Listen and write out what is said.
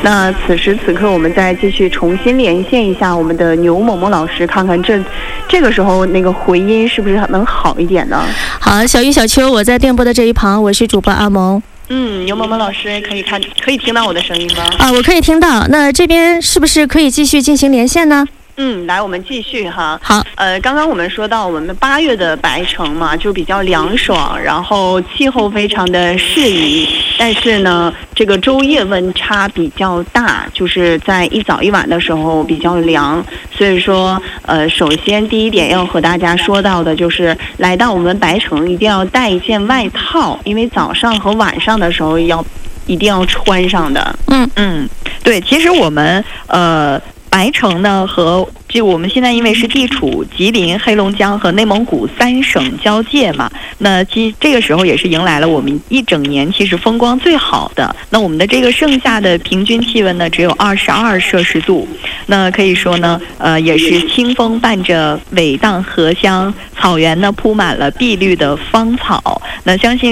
那此时此刻，我们再继续重新连线一下我们的牛萌萌老师，看看这个时候那个回音是不是能好一点呢？ 好，小雨、小秋，我在电波的这一旁，我是主播阿萌。 牛萌萌老师可以听到我的声音吗？ 我可以听到。那这边是不是可以继续进行连线呢？ 来，我们继续哈。 好， 刚刚我们说到我们8月的白城嘛，就比较凉爽，然后气候非常的适宜，但是呢，这个昼夜温差比较大，就是在一早一晚的时候比较凉，所以说，首先第一点要和大家说到的就是，来到我们白城一定要带一件外套，因为早上和晚上的时候一定要穿上的。 对，其实我们白城呢和就我们现在因为是地处吉林、黑龙江和内蒙古3省交界嘛，那这个时候也是迎来了我们一整年其实风光最好的。那我们的这个盛夏的平均气温呢只有22摄氏度，那可以说呢也是清风伴着伟荡荷香，草原呢铺满了碧绿的芳草。那相信